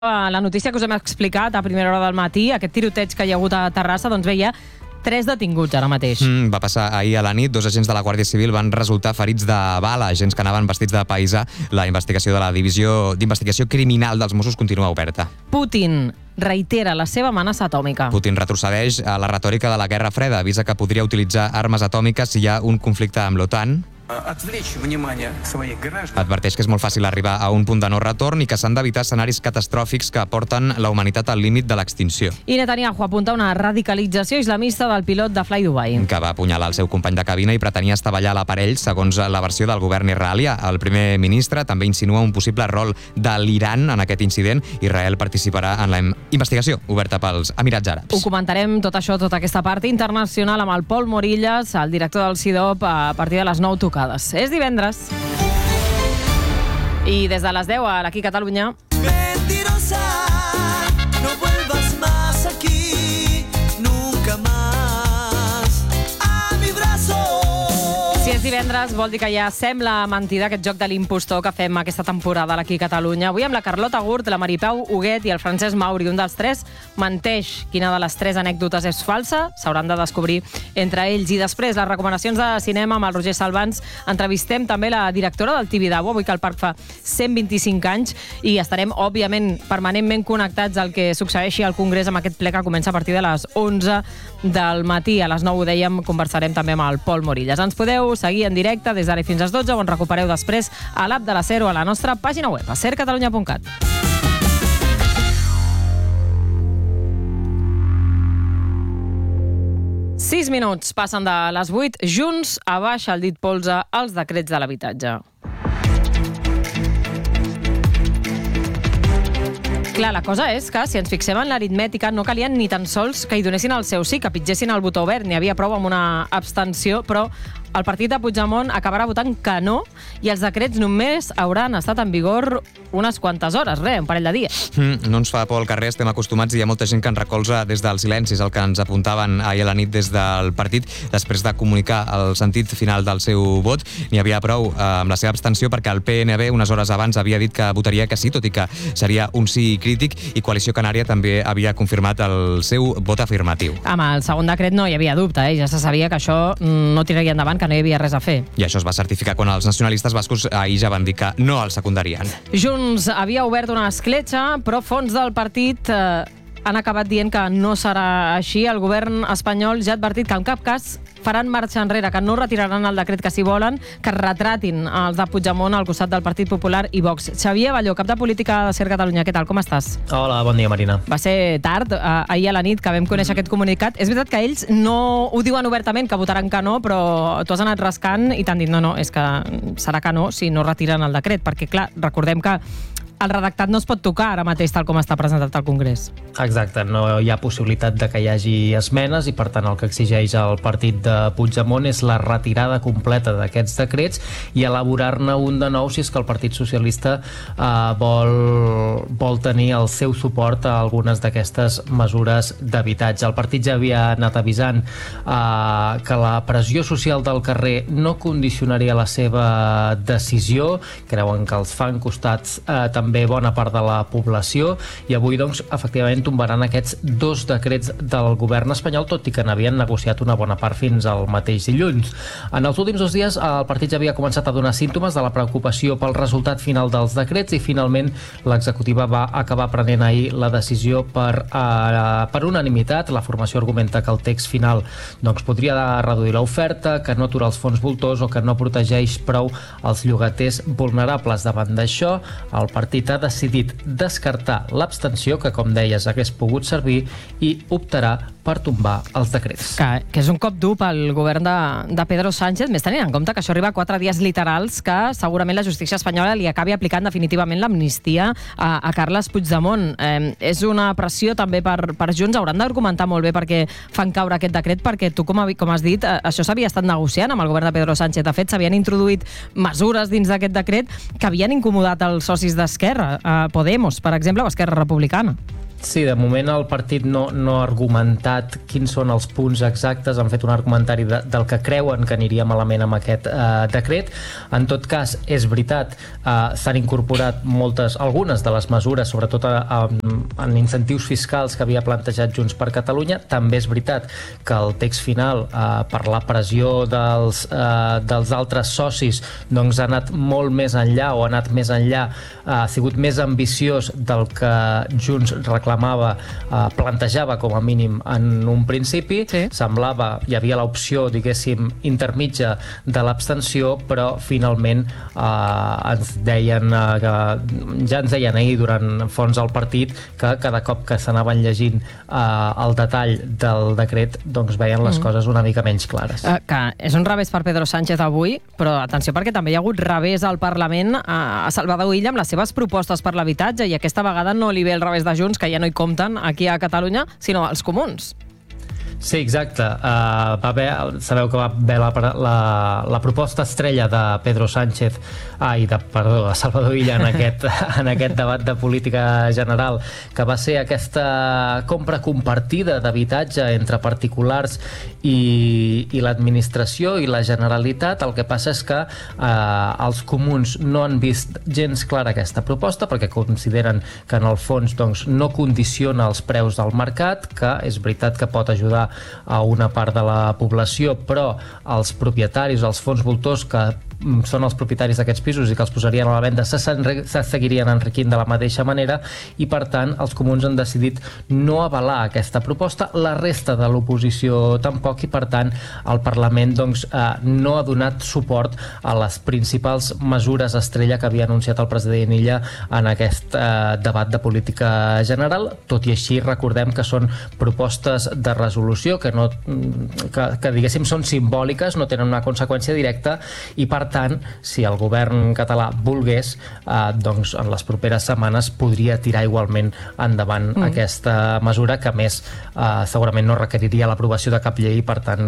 La notícia que us hem explicat a primera hora del matí, aquest tiroteig que hi ha hagut a Terrassa, doncs veia 3 detinguts ara mateix. Va passar ahir a la nit. 2 agents de la Guàrdia Civil van resultar ferits de bala, agents que anaven vestits de paisà. La investigació de la Divisió d'Investigació Criminal dels Mossos continua oberta. Putin reitera la seva amenaça atòmica. Putin retrocedeix a la retòrica de la Guerra Freda. Avisa que podria utilitzar armes atòmiques si hi ha un conflicte amb l'OTAN. Adverteix que és molt fàcil arribar a un punt de no retorn i que s'han d'evitar escenaris catastròfics que porten la humanitat al límit de l'extinció. I Netanyahu apunta una radicalització islamista del pilot de Fly Dubai, que va apunyalar el seu company de cabina i pretenia estavellar l'aparell, segons la versió del govern israelià. El primer ministre també insinua un possible rol de l'Iran en aquest incident. Israel participarà en la investigació oberta pels Emirats Àrabs. Ho comentarem tot això, tota aquesta part internacional amb el Pol Morillas, el director del CIDOB, a partir de les 9 tocades. És divendres. I des de les 10 a l'Aquí Catalunya. Mentirosa, no vuelvas más aquí, nunca más a mi brazo. Si és divendres, vol dir que ja sembla mentida aquest joc de l'impostor que fem aquesta temporada a l'Aquí Catalunya. Avui amb la Carlota Gurt, la Maripau Huguet i el Francesc Mauri. Un dels 3 menteix. Quina de les 3 anècdotes és falsa? S'hauran de descobrir entre ells. I després, les recomanacions de cinema amb el Roger Salvans. Entrevistem també la directora del Tibidabo, avui que el parc fa 125 anys, i estarem, òbviament, permanentment connectats al que succeeixi al Congrés amb aquest ple que comença a partir de les 11 del matí. A les 9, ho dèiem, conversarem també amb el Pol Morillas. Ens podeu seguir en directe des d'ara fins a les 12 o en recupereu després a l'app de la SER o a la nostra pàgina web, a sercatalunya.cat. Sis minuts passen de les 8. Junts abaixa el dit polze als decrets de l'habitatge. Clar, la cosa és que, si ens fixem en l'aritmètica, no calien ni tan sols que hi donessin el seu sí, que pitgessin el botó verd. N'hi havia prou amb una abstenció, però el partit de Puigdemont acabarà votant que no, i els decrets només hauran estat en vigor unes quantes hores, un parell de dies. No ens fa por al carrer, estem acostumats i hi ha molta gent que ens recolza des del silenci, és el que ens apuntaven ahir a la nit des del partit, després de comunicar el sentit final del seu vot. N'hi havia prou amb la seva abstenció perquè el PNB unes hores abans havia dit que votaria que sí, tot i que seria un sí crític, i Coalició Canària també havia confirmat el seu vot afirmatiu. Amb el segon decret no hi havia dubte, ja se sabia que això no tiraria endavant, que no hi havia res a fer. I això es va certificar quan els nacionalistes bascos ahir ja van dir que no el secundarien. Junts havia obert una escletxa, però fons del partit han acabat dient que no serà així. El govern espanyol ja ha advertit que en cap cas faran marxa enrere, que no retiraran el decret, que si volen que retratin els de Puigdemont al costat del Partit Popular i Vox. Xavier Balló, cap de política de SER Catalunya, què tal, com estàs? Hola, bon dia, Marina. Va ser tard, ahir a la nit, que vam conèixer aquest comunicat. És veritat que ells no ho diuen obertament, que votaran que no, però tu has anat rascant i t'han dit no, és que serà que no si no retiren el decret, perquè clar, recordem que el redactat no es pot tocar ara mateix tal com està presentat al Congrés. Exacte, no hi ha possibilitat de que hi hagi esmenes i per tant el que exigeix el partit de Puigdemont és la retirada completa d'aquests decrets i elaborar-ne un de nou si és que el Partit Socialista vol tenir el seu suport a algunes d'aquestes mesures d'habitatge. El partit ja havia anat avisant que la pressió social del carrer no condicionaria la seva decisió, creuen que els fan costats també bona part de la població, i avui doncs efectivament tombaran aquests 2 decrets del govern espanyol, tot i que n'havien negociat una bona part fins al mateix dilluns. En els últims 2 dies el partit ja havia començat a donar símptomes de la preocupació pel resultat final dels decrets i finalment l'executiva va acabar prenent ahir la decisió per unanimitat. La formació argumenta que el text final doncs, podria reduir l'oferta, que no atura els fons voltors o que no protegeix prou els llogaters vulnerables. Davant d'això, el partit ha decidit descartar l'abstenció, que com deies hagués pogut servir, i optarà per tombar els decrets. Que és un cop dur pel govern de Pedro Sánchez, més tenint en compte que això arriba a 4 dies literals que segurament la justícia espanyola li acabi aplicant definitivament l'amnistia a Carles Puigdemont. És una pressió també per Junts. Hauran d'argumentar molt bé perquè fan caure aquest decret, perquè tu, com has dit, això s'havia estat negociant amb el govern de Pedro Sánchez. De fet, s'havien introduït mesures dins d'aquest decret que havien incomodat els socis d'Esquerra, Podemos, per exemple, o Esquerra Republicana. Sí, de moment el partit no ha argumentat quins són els punts exactes, han fet un argumentari del que creuen que aniria malament amb aquest decret. En tot cas, és veritat, s'han incorporat algunes de les mesures, sobretot en incentius fiscals que havia plantejat Junts per Catalunya. També és veritat que el text final, per la pressió dels altres socis, doncs ha anat molt més enllà, ha sigut més ambiciós del que Junts plantejava com a mínim en un principi. Sí. Semblava, hi havia l'opció, diguéssim, intermitja de l'abstenció, però finalment ens deien ahir durant fons al partit que cada cop que s'anaven llegint el detall del decret, doncs veien les coses una mica menys clares. Que és un revés per Pedro Sánchez avui, però atenció, perquè també hi ha hagut revés al Parlament a Salvador Illa amb les seves propostes per l'habitatge, i aquesta vegada no li ve el revés de Junts, que ja no hi compten aquí a Catalunya, sinó als comuns. Sí, exacte. Sabeu que va haver la proposta estrella de Pedro Sánchez, de Salvador Illa en aquest debat de política general, que va ser aquesta compra compartida d'habitatge entre particulars i l'administració i la Generalitat. El que passa és que els comuns no han vist gens clara aquesta proposta, perquè consideren que en el fons no condiciona els preus del mercat, que és veritat que pot ajudar a una part de la població, però els propietaris, els fons voltors que són els propietaris d'aquests pisos i que els posarien a la venda se seguirien enriquint de la mateixa manera, i per tant els comuns han decidit no avalar aquesta proposta, la resta de l'oposició tampoc, i per tant el Parlament no ha donat suport a les principals mesures estrella que havia anunciat el president Illa en aquest debat de política general. Tot i així, recordem que són propostes de resolució que diguéssim són simbòliques, no tenen una conseqüència directa, i per tant, si el govern català volgués, doncs en les properes setmanes podria tirar igualment endavant aquesta mesura, que a més segurament no requeriria l'aprovació de cap llei, per tant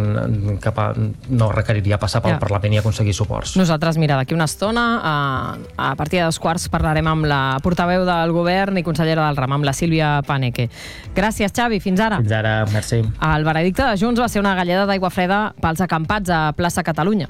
no requeriria passar pel Parlament i aconseguir suports. Nosaltres, mira, d'aquí una estona, a partir de 2:15, parlarem amb la portaveu del govern i consellera del RAM, amb la Sílvia Paneque. Gràcies, Xavi, fins ara. Fins ara, merci. El veredicte de Junts va ser una galleda d'aigua freda pels acampats a plaça Catalunya.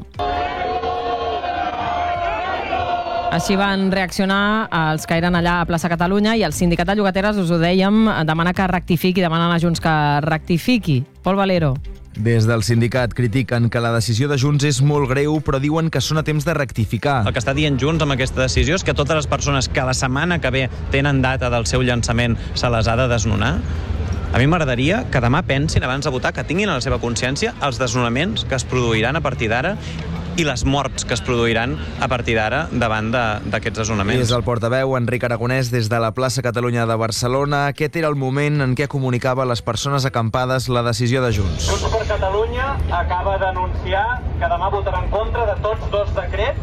Així van reaccionar els que eren allà a plaça Catalunya, i el sindicat de llogateres, us ho dèiem, demana que rectifiqui, demanen a Junts que rectifiqui. Pol Valero. Des del sindicat critiquen que la decisió de Junts és molt greu, però diuen que són a temps de rectificar. El que està dient Junts amb aquesta decisió és que totes les persones que la setmana que ve tenen data del seu llançament se les ha de desnonar. A mi m'agradaria que demà pensin, abans de votar, que tinguin a la seva consciència els desnonaments que es produiran a partir d'ara i les morts que es produiran a partir d'ara davant d'aquests desnonaments. És el portaveu Enric Aragonès des de la plaça Catalunya de Barcelona. Aquest era el moment en què comunicava a les persones acampades la decisió de Junts. Junts per Catalunya acaba d'anunciar que demà votarà en contra de tots dos decrets.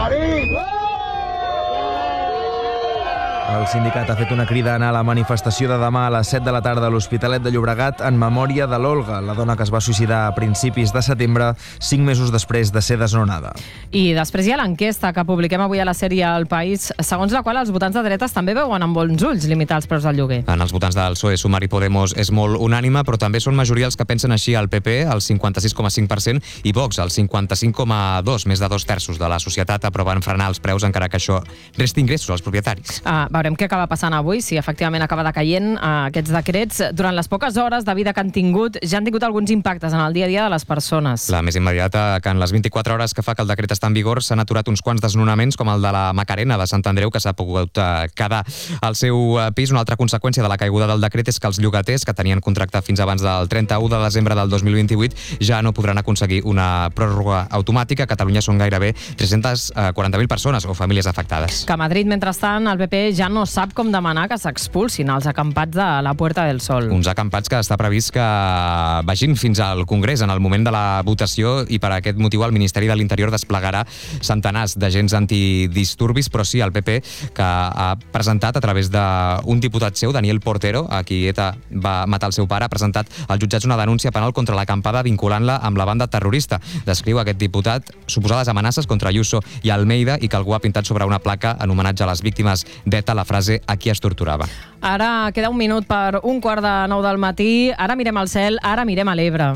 El sindicat ha fet una crida a anar a la manifestació de demà a les 7 de la tarda a l'Hospitalet de Llobregat en memòria de l'Olga, la dona que es va suïcidar a principis de setembre, 5 mesos després de ser desnonada. I després hi ha l'enquesta que publiquem avui a la sèrie El País, segons la qual els votants de dretes també veuen amb bons ulls limitar els preus del lloguer. En els votants del PSOE, Sumar i Podemos és molt unànime, però també són majoria els que pensen així al PP, el 56,5%, i Vox, el 55,2%. Més de 2/3 de la societat aproven frenar els preus, encara que això resti ingressos als propietaris. Veurem què acaba passant avui, si efectivament acaba decaient aquests decrets. Durant les poques hores de vida que han tingut, ja han tingut alguns impactes en el dia a dia de les persones. La més immediata, que en les 24 hores que fa que el decret està en vigor s'han aturat uns quants desnonaments, com el de la Macarena de Sant Andreu, que s'ha pogut quedar al seu pis. Una altra conseqüència de la caiguda del decret és que els llogaters que tenien contracte fins abans del 31 de desembre del 2028 ja no podran aconseguir una pròrroga automàtica. A Catalunya són gairebé 340.000 persones o famílies afectades. Que a Madrid, mentrestant, el PP ja no sap com demanar que s'expulsin els acampats de la Puerta del Sol. Uns acampats que està previst que vagin fins al Congrés en el moment de la votació, i per aquest motiu el Ministeri de l'Interior desplegarà centenars d'agents antidisturbis, però sí el PP, que ha presentat a través d'un diputat seu, Daniel Portero, a qui ETA va matar el seu pare, ha presentat als jutjats una denúncia penal contra l'acampada vinculant-la amb la banda terrorista. Descriu aquest diputat suposades amenaces contra Ayuso i Almeida, i que algú ha pintat sobre una placa en homenatge a les víctimes d'ETA adapta la frase a qui es torturava. Ara queda un minut per 8:45 del matí. Ara mirem al cel, ara mirem a l'Ebre.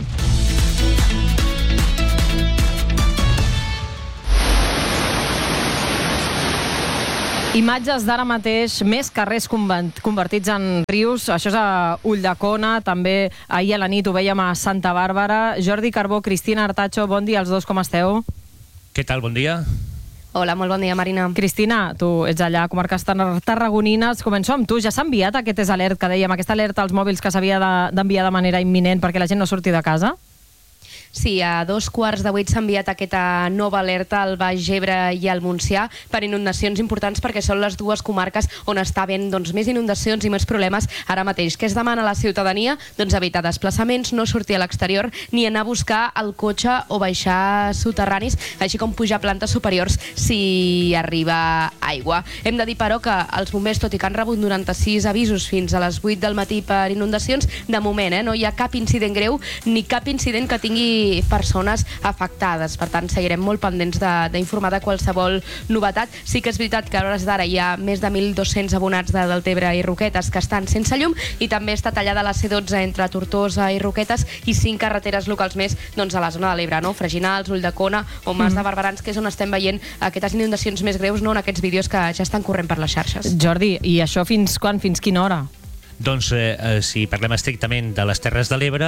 Imatges d'ara mateix, més carrers convertits en rius. Això és a Ulldecona, també ahir a la nit ho vèiem a Santa Bàrbara. Jordi Carbó, Cristina Artacho, bon dia als dos, com esteu? Què tal, bon dia? Hola, molt bon dia, Marina. Cristina, tu ets allà a comarques tarragonines. Començo amb tu. Ja s'ha enviat aquest alert que dèiem, aquesta alerta als mòbils que s'havia d'enviar de manera imminent perquè la gent no surti de casa? Sí, a 7:45 s'ha enviat aquesta nova alerta al Baix Ebre i al Montsià per inundacions importants, perquè són les dues comarques on està havent més inundacions i més problemes ara mateix. Què es demana a la ciutadania? Doncs evitar desplaçaments, no sortir a l'exterior ni anar a buscar el cotxe o baixar soterranis, així com pujar a plantes superiors si arriba aigua. Hem de dir, però, que els bombers, tot i que han rebut 96 avisos fins a les 8 del matí per inundacions, de moment no hi ha cap incident greu ni cap incident que tingui persones afectades. Per tant, seguirem molt pendents d'informar de qualsevol novetat. Sí que és veritat que a hores d'ara hi ha més de 1.200 abonats de Deltebre i Roquetes que estan sense llum, i també està tallada la C12 entre Tortosa i Roquetes i 5 carreteres locals més a la zona de l'Ebre, Freginals, Ulldecona o Mas de Barberans, que és on estem veient aquestes inundacions més greus, en aquests vídeos que ja estan corrent per les xarxes. Jordi, i això fins quan, fins quina hora? Doncs si parlem estrictament de les Terres de l'Ebre,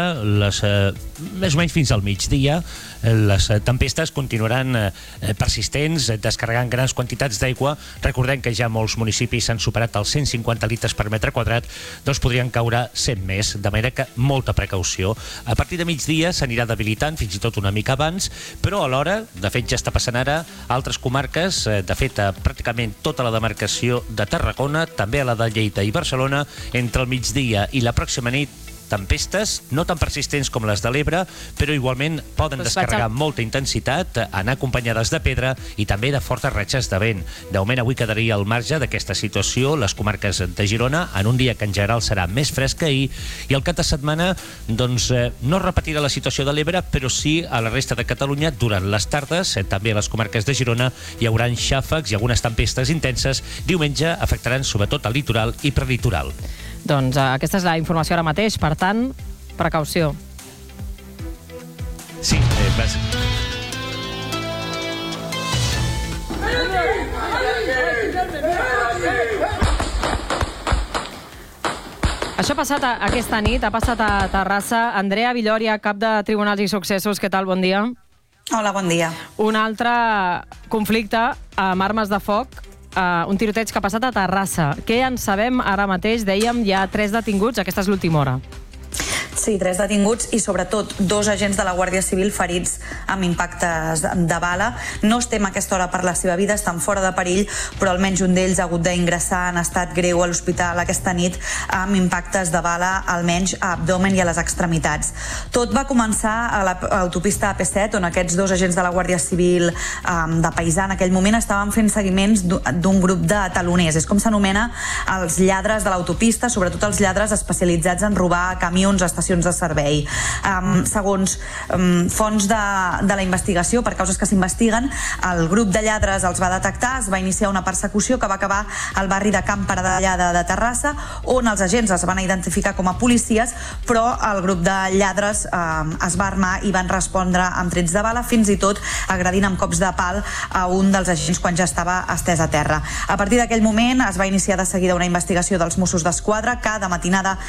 més o menys fins al migdia, les tempestes continuaran persistents, descarregant grans quantitats d'aigua. Recordem que ja molts municipis han superat els 150 litres per metre quadrat, doncs podrien caure 100 més, de manera que molta precaució. A partir de migdia s'anirà debilitant, fins i tot una mica abans, però alhora, de fet ja està passant ara, a altres comarques, de fet a pràcticament tota la demarcació de Tarragona, també a la de Lleida i Barcelona, entre el migdia i la pròxima nit, tempestes, no tan persistents com les de l'Ebre, però igualment poden descarregar molta intensitat, anar acompanyades de pedra i també de fortes ratxes de vent. De moment avui quedaria al marge d'aquesta situació les comarques de Girona, en un dia que en general serà més fresc que ahir, i el cap de setmana no repetirà la situació de l'Ebre, però sí a la resta de Catalunya durant les tardes, també a les comarques de Girona hi haurà xàfecs i algunes tempestes intenses. Diumenge afectaran sobretot el litoral i prelitoral. Doncs aquesta és la informació ara mateix, per tant, precaució. Sí, Això ha passat aquesta nit, ha passat a Terrassa. Andrea Villòria, cap de Tribunals i Successos, què tal? Bon dia. Hola, bon dia. Un altre conflicte amb armes de foc, un tiroteig que ha passat a Terrassa. Què en sabem ara mateix? Dèiem, hi ha 3 detinguts, aquesta és l'última hora. Sí, 3 detinguts i sobretot 2 agents de la Guàrdia Civil ferits amb impactes de bala. No estem a aquesta hora per la seva vida, estan fora de perill, però almenys un d'ells ha hagut d'ingressar en estat greu a l'hospital aquesta nit amb impactes de bala, almenys a abdomen i a les extremitats. Tot va començar a l'autopista AP7, on aquests 2 agents de la Guàrdia Civil de paisà en aquell moment estaven fent seguiments d'un grup de taloners. És com s'anomena els lladres de l'autopista, sobretot els lladres especialitzats en robar camions, estacions de servei. Segons fonts de la investigació, per causes que s'investiguen, el grup de lladres els va detectar, es va iniciar una persecució que va acabar al barri de Camp Paradellada de Terrassa, on els agents es van identificar com a policies, però el grup de lladres es va armar i van respondre amb trets de bala, fins i tot agredint amb cops de pal a un dels agents quan ja estava estès a terra. A partir d'aquell moment es va iniciar de seguida una investigació dels Mossos d'Esquadra que de matinada,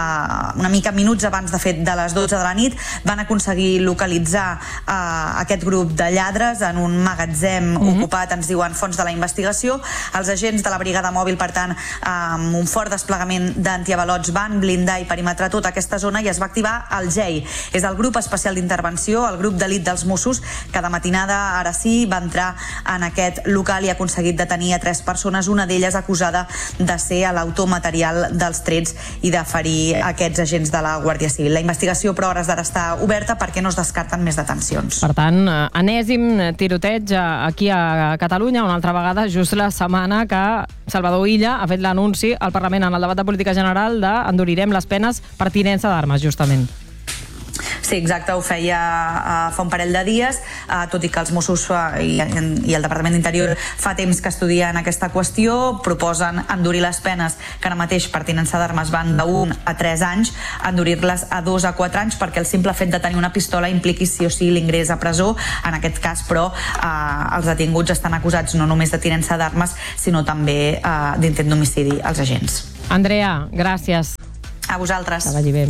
una mica minuts abans de fet de les 12 de la nit, van aconseguir localitzar aquest grup de lladres en un magatzem ocupat, ens diuen fonts de la investigació. Els agents de la brigada mòbil, per tant, amb un fort desplegament d'antiavalots, van blindar i perimetrar tota aquesta zona i es va activar el GEI. És el grup especial d'intervenció, el grup d'elit dels Mossos, que de matinada, ara sí, va entrar en aquest local i ha aconseguit detenir a 3 persones, una d'elles acusada de ser l'autor material dels trets i de ferir aquests agents de la Guàrdia Civil. La investigació, però, a hores d'ara està oberta perquè no es descarten més detencions. Per tant, enèsim tiroteig aquí a Catalunya, una altra vegada, just la setmana que Salvador Illa ha fet l'anunci al Parlament en el debat de política general d'endurirem les penes per tinença d'armes, justament. Sí, exacte, ho feia fa un parell de dies, tot i que els Mossos i el Departament d'Interior fa temps que estudien aquesta qüestió, proposen endurir les penes, que ara mateix per tinença d'armes van d'1 a 3 anys, endurir-les a 2 a 4 anys, perquè el simple fet de tenir una pistola impliqui sí o sí l'ingrés a presó. En aquest cas, però, els detinguts estan acusats no només de tinença d'armes, sinó també d'intent d'homicidi als agents. Andrea, gràcies. A vosaltres. Que vagi bé.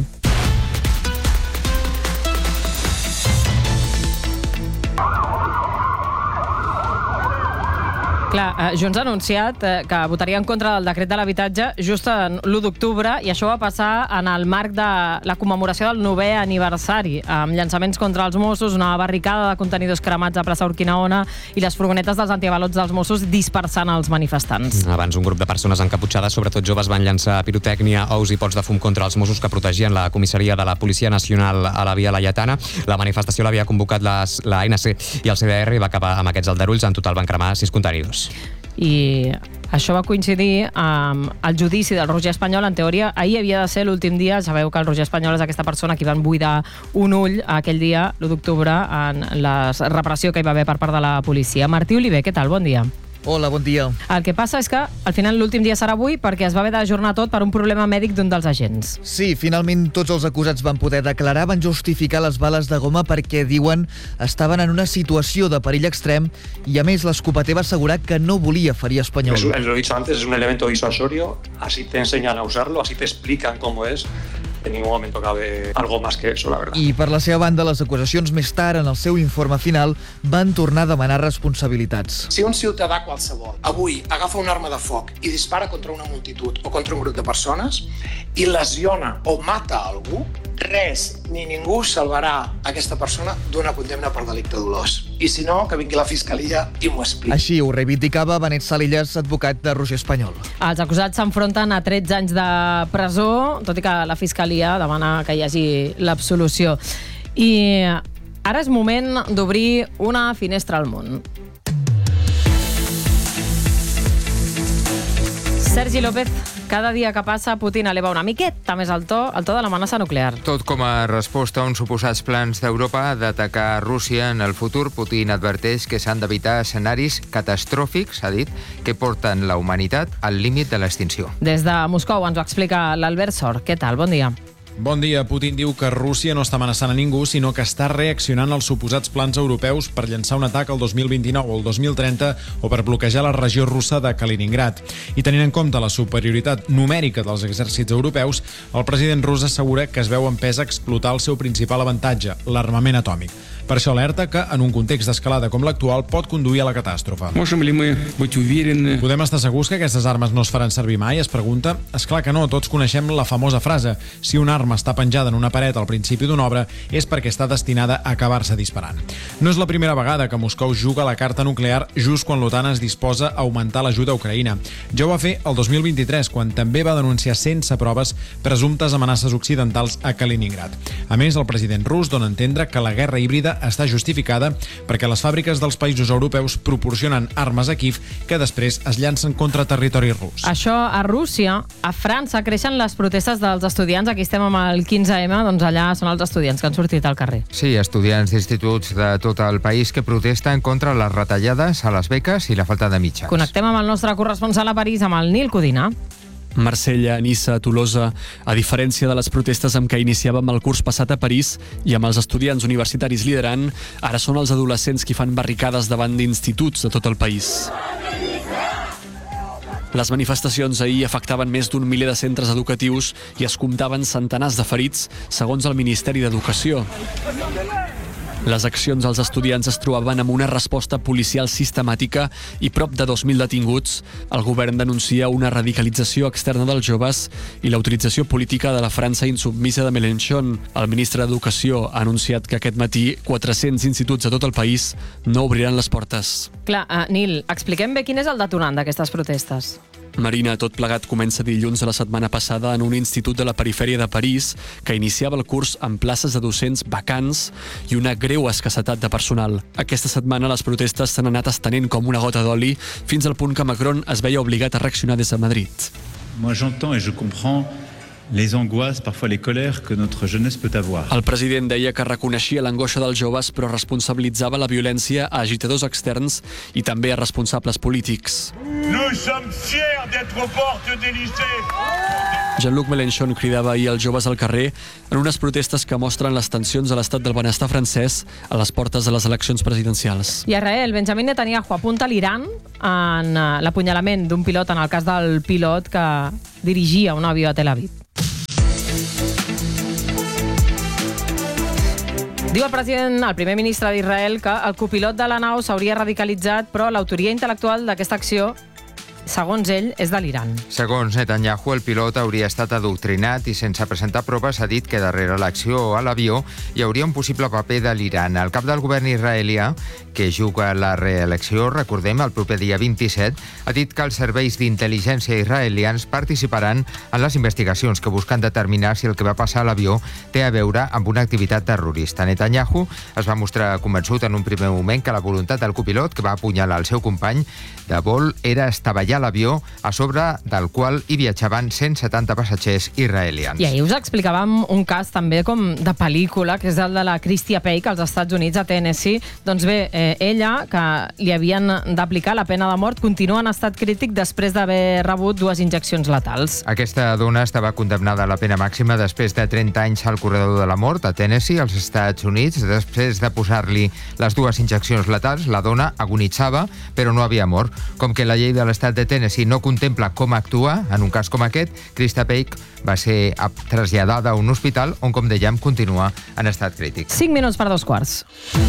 Clar, Junts ha anunciat que votaria en contra del decret de l'habitatge just l'1 d'octubre i això va passar en el marc de la commemoració del 9è aniversari, amb llançaments contra els Mossos, una barricada de contenidors cremats a plaça Urquinaona i les furgonetes dels antiavalots dels Mossos dispersant els manifestants. Abans, un grup de persones encaputxades, sobretot joves, van llançar pirotècnia, ous i pots de fum contra els Mossos que protegien la comissaria de la Policia Nacional a la Via Laietana. La manifestació l'havia convocat la ANC i el CDR i va acabar amb aquests aldarulls. En total van cremar 6 contenidors. I això va coincidir amb el judici del Roger Espanyol. En teoria, ahir havia de ser l'últim dia. Sabeu que el Roger Espanyol és aquesta persona que van buidar un ull aquell dia, l'1 d'octubre, en la repressió que hi va haver per part de la policia. Martí Oliver, què tal? Bon dia. Hola, bon dia. El que passa és que al final l'últim dia serà avui perquè es va haver d'ajornar tot per un problema mèdic d'un dels agents. Sí, finalment tots els acusats van poder declarar, van justificar les bales de goma perquè, diuen, estaven en una situació de perill extrem i, a més, l'escopeter va assegurar que no volia ferir Espanyol. Lo he dicho antes, es un elemento disuasorio, así te enseñan a usarlo, así te explican cómo es. En ningún momento cabe algo más que eso, la verdad. I per la seva banda, les acusacions més tard, en el seu informe final, van tornar a demanar responsabilitats. Si un ciutadà qualsevol avui agafa una arma de foc i dispara contra una multitud o contra un grup de persones i lesiona o mata algú, res ni ningú salvarà aquesta persona d'una condemna per delicte dolós. I si no, que vingui la Fiscalia i m'ho expliqui. Així ho reivindicava Benet Salillas, advocat de Roger Espanyol. Els acusats s'enfronten a 13 anys de presó, tot i que la Fiscalia demana que hi hagi l'absolució. I ara és moment d'obrir una finestra al món. Sergi López, cada dia que passa Putin eleva una miqueta més el to de l'amenaça nuclear. Tot com a resposta a uns suposats plans d'Europa d'atacar Rússia en el futur, Putin adverteix que s'han d'evitar escenaris catastròfics, ha dit, que porten la humanitat al límit de l'extinció. Des de Moscou ens ho explica l'Albert Sor. Què tal? Bon dia. Bon dia. Putin diu que Rússia no està amenaçant a ningú, sinó que està reaccionant als suposats plans europeus per llançar un atac el 2029 o el 2030 o per bloquejar la regió russa de Kaliningrad. I tenint en compte la superioritat numèrica dels exèrcits europeus, el president rus assegura que es veu empès a explotar el seu principal avantatge, l'armament atòmic. Per això alerta que, en un context d'escalada com l'actual, pot conduir a la catàstrofe. Podem estar segurs que aquestes armes no es faran servir mai? Es pregunta. És clar que no, tots coneixem la famosa frase: si una arma està penjada en una paret al principi d'una obra és perquè està destinada a acabar-se disparant. No és la primera vegada que Moscou juga la carta nuclear just quan l'OTAN es disposa a augmentar l'ajuda a Ucraïna. Ja ho va fer el 2023, quan també va denunciar sense proves presumptes amenaces occidentals a Kaliningrad. A més, el president rus dona a entendre que la guerra híbrida està justificada perquè les fàbriques dels països europeus proporcionen armes a Kiev que després es llancen contra territori rus. Això a Rússia. A França creixen les protestes dels estudiants. Aquí estem amb el 15M, doncs allà són els estudiants que han sortit al carrer. Sí, estudiants d'instituts de tot el país que protesten contra les retallades a les beques i la falta de mitjans. Connectem amb el nostre corresponsal a París, amb el Nil Codina. Marsella, Niça, Tolosa, a diferència de les protestes amb què iniciàvem el curs passat a París i amb els estudiants universitaris liderant, ara són els adolescents qui fan barricades davant d'instituts de tot el país. Les manifestacions ahir afectaven més d'un miler de centres educatius i es comptaven centenars de ferits, segons el Ministeri d'Educació. Les accions als estudiants es trobaven amb una resposta policial sistemàtica i prop de 2.000 detinguts. El govern denuncia una radicalització externa dels joves i la utilització política de la França insubmisa de Mélenchon. El ministre d'Educació ha anunciat que aquest matí 400 instituts a tot el país no obriran les portes. Clar, Nil, expliquem bé quin és el detonant d'aquestes protestes. Marina, tot plegat comença dilluns de la setmana passada en un institut de la perifèria de París que iniciava el curs amb places de docents vacants i una greu escassetat de personal. Aquesta setmana les protestes s'han anat estenent com una gota d'oli fins al punt que Macron es veia obligat a reaccionar des de Madrid. Moi j'entends et je comprends les angoisses, parfois les colères que notre jeunesse peut avoir. El president deia que reconeixia l'angoixa dels joves, però responsabilitzava la violència a agitadors externs i també a responsables polítics. Nous sommes fiers d'être aux portes des lycées. Jean-Luc Mélenchon cridava ahir els joves al carrer en unes protestes que mostren les tensions a l'estat del benestar francès a les portes de les eleccions presidencials. I a Israel, Benjamin Netanyahu apunta l'Iran en l'apunyalament d'un pilot, en el cas del pilot que dirigia un avió a Tel Aviv. Diu el primer ministre d'Israel, que el copilot de la nau s'hauria radicalitzat, però l'autoria intel·lectual d'aquesta acció, segons ell, és de l'Iran. Segons Netanyahu, el pilot hauria estat adoctrinat i sense presentar proves ha dit que darrere l'acció a l'avió hi hauria un possible paper de l'Iran. El cap del govern israelià, que juga la reelecció, recordem, el proper dia 27, ha dit que els serveis d'intel·ligència israelians participaran en les investigacions que busquen determinar si el que va passar a l'avió té a veure amb una activitat terrorista. Netanyahu es va mostrar convençut en un primer moment que la voluntat del copilot, que va apunyalar el seu company de vol, era estavellar l'avió a sobre del qual hi viatjaven 170 passatgers israelians. I ahir us explicàvem un cas també com de pel·lícula, que és el de la Christia Peik als Estats Units, a Tennessee. Doncs bé, ella, que li havien d'aplicar la pena de mort, continua en estat crític després d'haver rebut 2 injeccions letals. Aquesta dona estava condemnada a la pena màxima després de 30 anys al corredor de la mort a Tennessee, als Estats Units. Després de posar-li les 2 injeccions letals, la dona agonitzava, però no havia mort. Com que la llei de l'estat de Tennessee no contempla com actuar en un cas com aquest, Christia Peik va ser traslladada a un hospital on, com dèiem, continua en estat crític. 5 minuts per 2:15.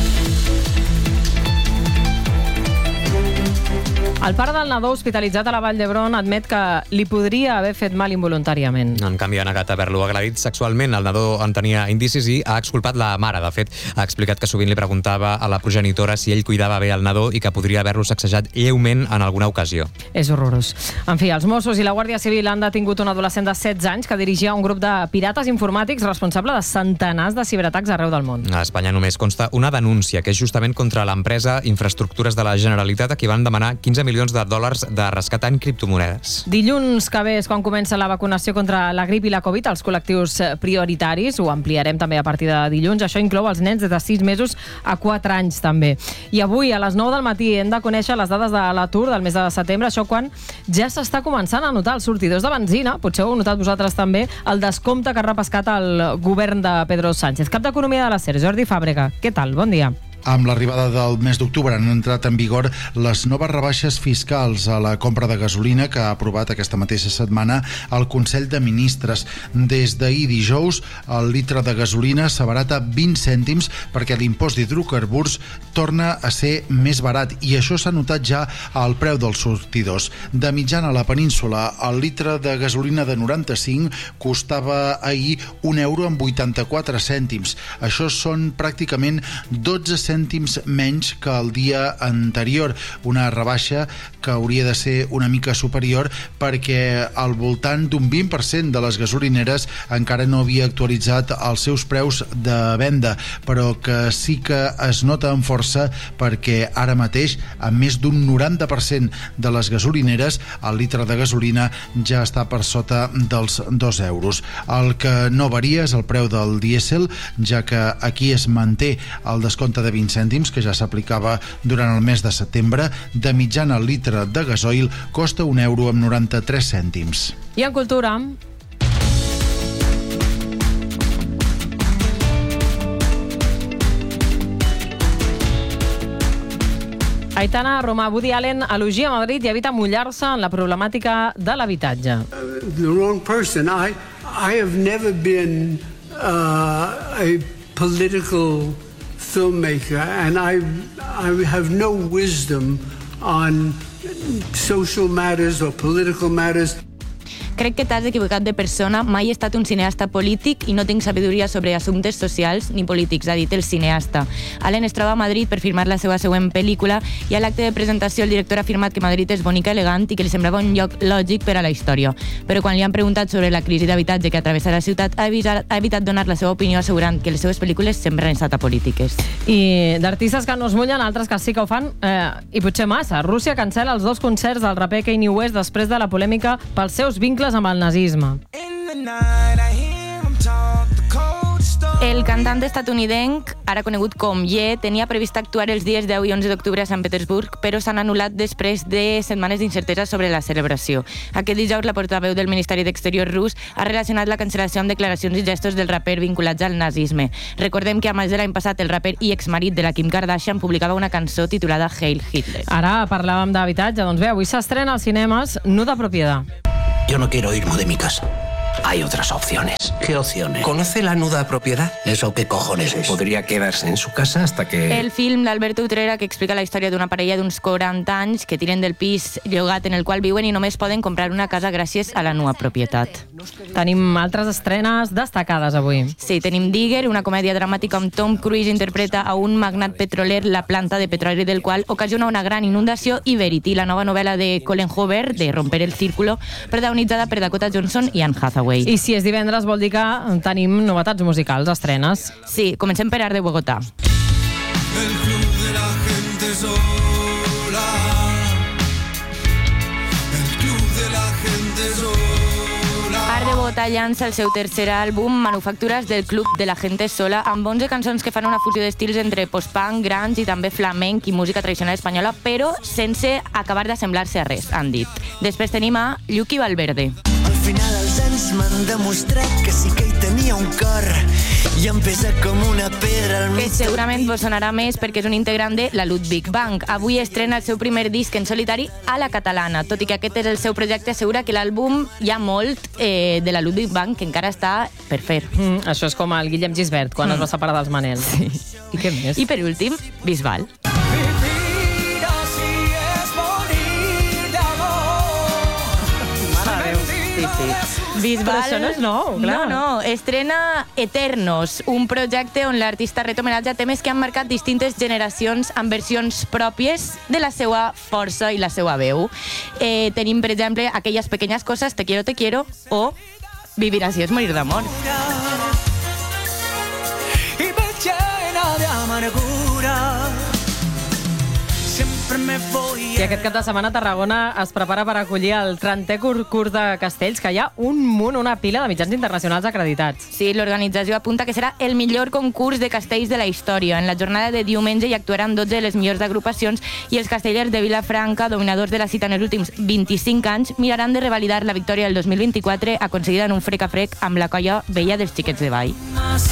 El pare del nadó hospitalitzat a la Vall d'Hebron admet que li podria haver fet mal involuntàriament. En canvi, ha negat haver-lo agredit sexualment. El nadó en tenia indicis i ha exculpat la mare. De fet, ha explicat que sovint li preguntava a la progenitora si ell cuidava bé el nadó i que podria haver-lo sacsejat lleument en alguna ocasió. És horrorós. En fi, els Mossos i la Guàrdia Civil han detingut un adolescent de 16 anys que dirigia un grup de pirates informàtics responsable de centenars de ciberatacs arreu del món. A Espanya només consta una denúncia, que és justament contra l'empresa Infraestructures de la Generalitat, a qui van demanar 15 milions de dòlars de rescat en criptomonedes. Dilluns que ve és quan comença la vacunació contra la grip i la Covid als col·lectius prioritaris. Ho ampliarem també a partir de dilluns. Això inclou els nens des de 6 mesos a 4 anys també. I avui a les 9 del matí hem de conèixer les dades de l'atur del mes de setembre, això quan ja s'està començant a notar els sortidors de benzina. Potser ho heu notat vosaltres també, el descompte que ha repescat el govern de Pedro Sánchez. Cap d'Economia de la SER, Jordi Fàbrega. Què tal? Bon dia. Amb l'arribada del mes d'octubre han entrat en vigor les noves rebaixes fiscals a la compra de gasolina que ha aprovat aquesta mateixa setmana el Consell de Ministres. Des d'ahir dijous, el litre de gasolina s'abarata 20 cèntims perquè l'impost d'hidrocarburs torna a ser més barat i això s'ha notat ja al preu dels sortidors. De mitjana a la península, el litre de gasolina de 95 costava ahir €1,84. Això són pràcticament 12 cèntims menys que el dia anterior, una rebaixa que hauria de ser una mica superior perquè al voltant d'un 20% de les gasolineres encara no havia actualitzat els seus preus de venda, però que sí que es nota amb força perquè ara mateix, amb més d'un 90% de les gasolineres, el litre de gasolina ja està per sota dels €2. El que no varia és el preu del dièsel, ja que aquí es manté el descompte de 20 cèntims que ja s'aplicava durant el mes de setembre. De mitjana, el litre de gasoil costa €1,93. I en cultura... Aitana Roma, Woody Allen elogia Madrid i evita mullar-se en la problemàtica de l'habitatge. The wrong person. I have never been a political filmmaker, and I have no wisdom on social matters or political matters. Crec que t'has equivocat de persona. Mai he estat un cineasta polític i no tinc sabidoria sobre assumptes socials ni polítics, ha dit el cineasta. Allen es troba a Madrid per filmar la seva següent pel·lícula i a l'acte de presentació el director ha afirmat que Madrid és bonica, elegant i que li semblava un lloc lògic per a la història. Però quan li han preguntat sobre la crisi d'habitatge que atravessa la ciutat, ha evitat donar la seva opinió assegurant que les seves pel·lícules sempre han estat apolítiques. I d'artistes que no es mullen, altres que sí que ho fan, i potser massa. Rússia cancela els 2 concerts del raper Kanye West després de la polèmica pels seus vincles amb el nazisme. El cantant estatunidenc, ara conegut com Ye, tenia previst actuar els dies 10 i 11 d'octubre a Sant Petersburg, però s'han anul·lat després de setmanes d'incertesa sobre la celebració. Aquest dijous, la portaveu del Ministeri d'Exterior rus ha relacionat la cancel·lació amb declaracions i gestos del raper vinculats al nazisme. Recordem que a maig de l'any passat el raper i exmarit de la Kim Kardashian publicava una cançó titulada Hail Hitler. Ara parlàvem d'habitatge, doncs bé, avui s'estrena als cinemes Nuda Propiedad. Yo no quiero irme de mi casa. Hay otras opciones. ¿Qué opciones? ¿Conoce la nuda propiedad? ¿Eso qué cojones es? Podría quedarse en su casa hasta que... El film d'Alberto Utrera, que explica la història d'una parella d'uns 40 anys que tiren del pis llogat en el qual viuen i només poden comprar una casa gràcies a la nua propietat. Tenim altres estrenes destacades avui. Sí, tenim Digger, una comèdia dramàtica on Tom Cruise interpreta a un magnat petroler la planta de petroli del qual ocasiona una gran inundació, i Verity, la nova novel·la de Colin Hoover, de Romper el Círculo, protagonitzada per Dakota Johnson i Anne Hathaway. I si és divendres vol dir que tenim novetats musicals, estrenes. Sí, comencem per Art de Bogotà. El club de la gente sola. El club de la gente sola. Art de Bogotà llança el seu tercer àlbum, Manufactures del Club de la Gente Sola, amb 11 cançons que fan una fusió d'estils entre post-punk, grunge i també flamenc i música tradicional espanyola, però sense acabar d'assemblar-se a res, han dit. Després tenim a Lluqui Valverde. Al final els anys m'han demostrat que sí que hi tenia un cor i em pesa com una pedra al mig. Que segurament vos sonarà més perquè és un integrant de la Ludwig Bank. Avui estrena el seu primer disc en solitari a la catalana. Tot i que aquest és el seu projecte, assegura que l'àlbum hi ha molt de la Ludwig Bank que encara està per fer. Això és com el Guillem Gisbert, quan es va separar dels Manel. Sí. I què més? I per últim, Bisbal. Bisbal... Però això no és nou, clar. No, estrena Eternos, un projecte on l'artista ret homenatge a temes que han marcat distintes generacions amb versions pròpies de la seva força i la seva veu. Tenim, per exemple, Aquelles pequeñas cosas, Te quiero, o Vivir así es morir d'amor. Y me llena de amargura. I aquest cap de setmana a Tarragona es prepara per acollir el 30è concurs de castells, que hi ha un munt, una pila de mitjans internacionals acreditats. Sí, l'organització apunta que serà el millor concurs de castells de la història. En la jornada de diumenge hi actuaran 12 de les millors agrupacions i els castellers de Vilafranca, dominadors de la cita en els últims 25 anys, miraran de revalidar la victòria del 2024 aconseguida en un frec a frec amb la colla vella dels Xiquets de Vall.